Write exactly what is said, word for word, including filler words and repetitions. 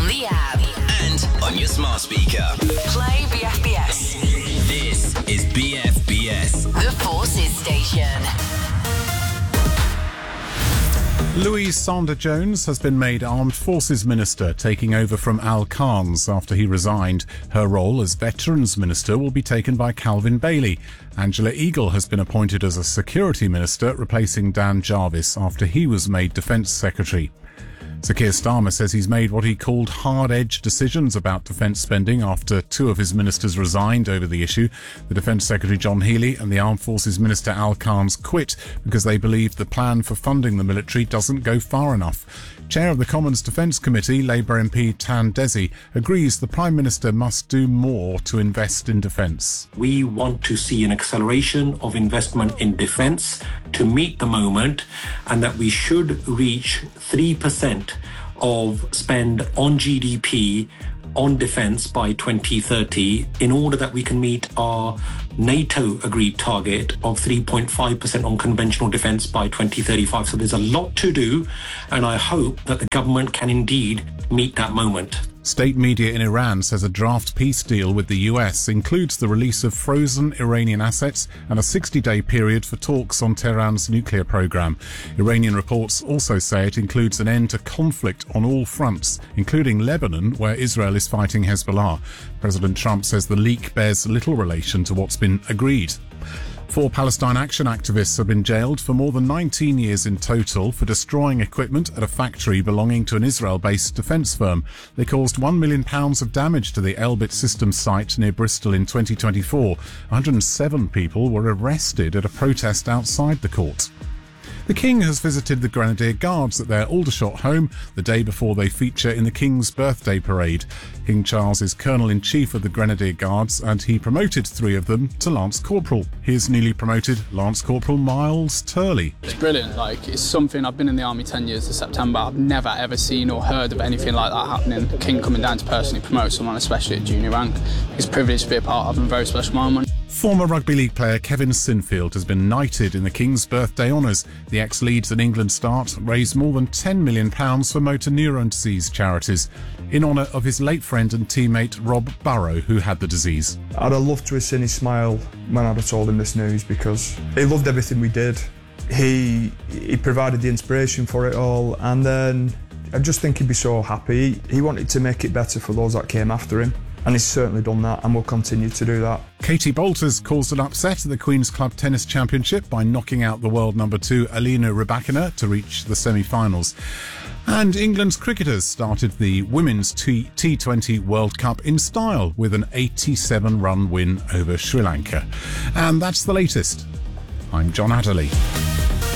on the app and on your smart speaker. Play B F B S. This is B F B S, The Forces Station. Louise Sanda-Jones has been made Armed Forces Minister, taking over from Al Khan's after he resigned. Her role as Veterans Minister will be taken by Calvin Bailey. Angela Eagle has been appointed as a Security Minister, replacing Dan Jarvis after he was made Defence Secretary. Sir Keir Starmer says he's made what he called hard-edged decisions about defence spending after two of his ministers resigned over the issue. The Defence Secretary John Healey and the Armed Forces Minister Al Khan's quit because they believe the plan for funding the military doesn't go far enough. Chair of the Commons Defence Committee, Labour M P Tan Desi, agrees the Prime Minister must do more to invest in defence. We want to see an acceleration of investment in defence to meet the moment, and that we should reach three percent of spend on G D P on defence by twenty thirty in order that we can meet our NATO agreed target of three point five percent on conventional defence by twenty thirty-five. So there's a lot to do, and I hope that the government can indeed meet that moment. State media in Iran says a draft peace deal with the U S includes the release of frozen Iranian assets and a sixty-day period for talks on Tehran's nuclear program. Iranian reports also say it includes an end to conflict on all fronts, including Lebanon, where Israel is fighting Hezbollah. President Trump says the leak bears little relation to what's been agreed. Four Palestine Action activists have been jailed for more than nineteen years in total for destroying equipment at a factory belonging to an Israel-based defence firm. They caused one million pounds of damage to the Elbit Systems site near Bristol in twenty twenty-four. one hundred seven people were arrested at a protest outside the court. The King has visited the Grenadier Guards at their Aldershot home the day before they feature in the King's birthday parade. King Charles is Colonel-in-Chief of the Grenadier Guards, and he promoted three of them to Lance Corporal. Here's newly promoted Lance Corporal Miles Turley. It's brilliant. Like, it's something. I've been in the Army ten years this September. I've never ever seen or heard of anything like that happening. The King coming down to personally promote someone, especially at junior rank. It's a privilege to be a part of and a very special moment. Former rugby league player Kevin Sinfield has been knighted in the King's birthday honours. The ex-Leeds and England start raised more than ten million pounds for motor neurone disease charities in honour of his late friend and teammate Rob Burrow, who had the disease. I'd have loved to have seen his smile when I'd have told him this news, because he loved everything we did. He, he provided the inspiration for it all, and then I just think he'd be so happy. He, he wanted to make it better for those that came after him. And he's certainly done that and will continue to do that. Katie Bolters caused an upset at the Queen's Club Tennis Championship by knocking out the world number two Alina Rybakina to reach the semi-finals. And England's cricketers started the Women's T twenty World Cup in style with an eighty-seven run win over Sri Lanka. And that's the latest. I'm John Adderley.